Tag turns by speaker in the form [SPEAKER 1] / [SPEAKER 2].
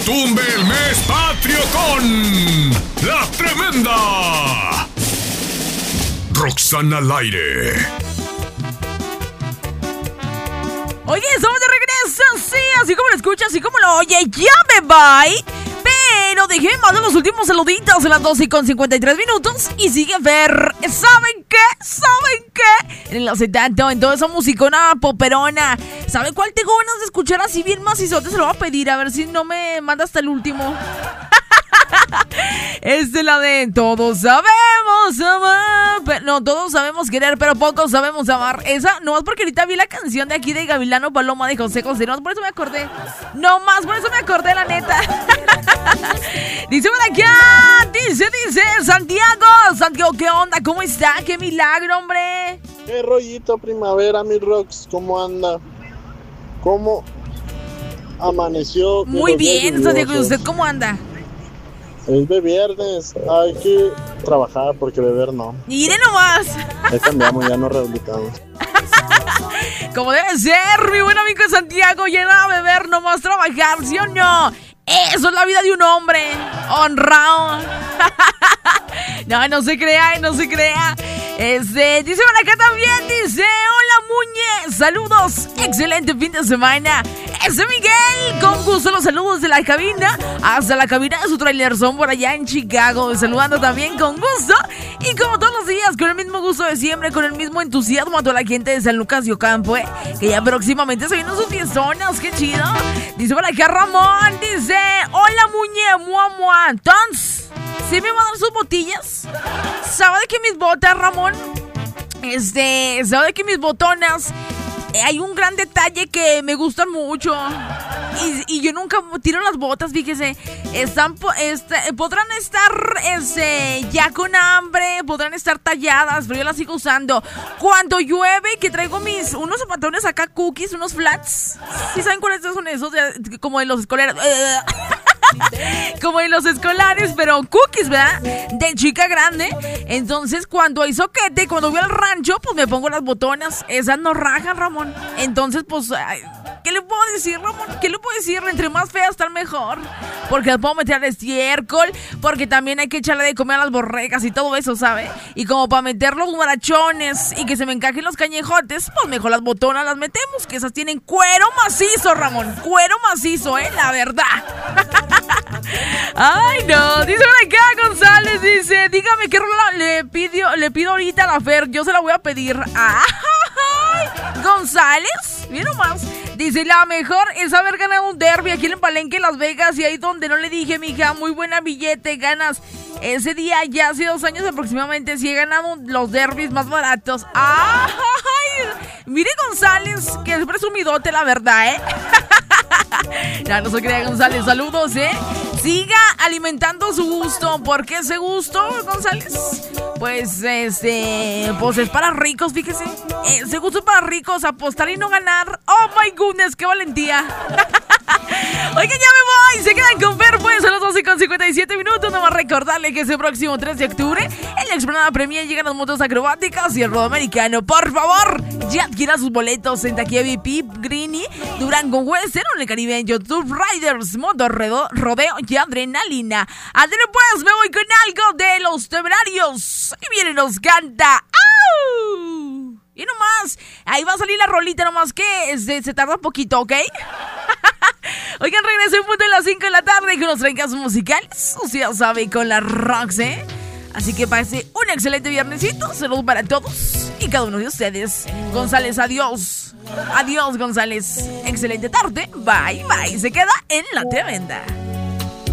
[SPEAKER 1] tumbe el mes patrio con La Tremenda. Roxana al aire.
[SPEAKER 2] Oye, estamos de regreso, sí, así como lo escuchas, así como lo oye, ya me voy. Pero déjenme mandar los últimos saluditos en las 12:53 y sigue Fer. ¿Saben qué? En el acetato, en toda esa musicona poperona. ¿Saben cuál tengo ganas de escuchar así bien macizote? Se lo voy a pedir, a ver si no me manda hasta el último. Es de la de todos sabemos amar. No, todos sabemos querer, pero pocos sabemos amar. Esa, nomás porque ahorita vi la canción de aquí de Gavilano Paloma de José José. Nomás por eso me acordé. Nomás por eso me acordé, la neta. Dice por acá. Dice Santiago, ¿qué onda? ¿Cómo está? ¡Qué milagro, hombre!
[SPEAKER 3] ¡Qué rollito primavera, mi Rox! ¿Cómo anda? ¿Cómo amaneció?
[SPEAKER 2] Muy bien, Santiago. ¿Y usted cómo anda?
[SPEAKER 3] Es de viernes, hay que trabajar porque beber no.
[SPEAKER 2] ¡Mire nomás!
[SPEAKER 3] Ya cambiamos, ya nos rehabilitamos.
[SPEAKER 2] Como debe ser, mi buen amigo Santiago, llena a beber, nomás trabajar, ¿sí o no? Eso es la vida de un hombre honrado. No se crea. Dice por acá también, dice, hola Muñe, saludos, excelente fin de semana. Ese Miguel, con gusto los saludos de la cabina hasta la cabina de su trailer son por allá en Chicago, saludando también con gusto y como todos los días, con el mismo gusto de siempre, con el mismo entusiasmo a toda la gente de San Lucas y Ocampo, que ya próximamente se vienen sus fiestonas, qué chido. Dice por acá Ramón, dice, hola Muñe, mua, entonces, ¿sí me van a dar sus botillas? ¿Sabe de que mis botas, Ramón? ¿Sabe de que mis botonas? Hay un gran detalle que me gustan mucho y yo nunca tiro las botas, fíjese. Podrán estar ya con hambre, podrán estar talladas, pero yo las sigo usando. Cuando llueve, que traigo unos zapatones acá, cookies, unos flats. ¿Sí saben cuáles son esos? Como de los escolares. Como de los escolares, pero cookies, ¿verdad? De chica grande. Entonces, cuando hay soquete, cuando voy al rancho, pues me pongo las botonas. Esas no rajan, Ramón. Entonces, pues, ¿qué le puedo decir, Ramón? ¿Qué le puedo decir? Entre más feas están mejor. Porque las puedo meter al estiércol. Porque también hay que echarle de comer a las borregas y todo eso, ¿sabe? Y como para meter los guarachones y que se me encajen los cañejotes, pues mejor las botonas las metemos. Que esas tienen cuero macizo, Ramón. Cuero macizo, la verdad. Ay, no. Dice por acá González, dice, dígame qué rola le pido ahorita a la Fer. Yo se la voy a pedir. Ay, González, mira nomás. Dice, la mejor es haber ganado un derby aquí en el Palenque, Las Vegas. Y ahí donde no le dije, mija, muy buena billete, ganas. Ese día, ya hace 2 años aproximadamente, sí he ganado los derbis más baratos. ¡Ay! Mire, González, que es presumidote, la verdad, Ya no se crea, González, saludos, Siga alimentando su gusto. ¿Por qué ese gusto, González? Pues, pues es para ricos, fíjese. Ese gusto es para ricos, apostar y no ganar. ¡Oh, my goodness! ¡Qué valentía! Oigan, ya me voy. Se quedan con Fer, pues, a las 12:57. Nomás recordarle que ese próximo 3 de octubre en la Explanada Premier llegan las motos acrobáticas y el rodeo americano. Por favor, ya adquiera sus boletos en taquilla VIP, Greeny, Durango Western o en el Caribe en YouTube Riders, Moto Rodeo y Adrenalina. Adele, pues, me voy con algo de Los Temerarios. Y viene y nos canta. ¡Au! Y nomás, ahí va a salir la rolita, nomás que se tarda un poquito, ¿ok? Oigan, regreso en punto de las 5 de la tarde con los trancas musicales. Usted ya sabe, con la Rox, Así que pase un excelente viernesito. Saludos para todos y cada uno de ustedes. González, adiós. Adiós, González. Excelente tarde. Bye, bye. Se queda en La Tremenda.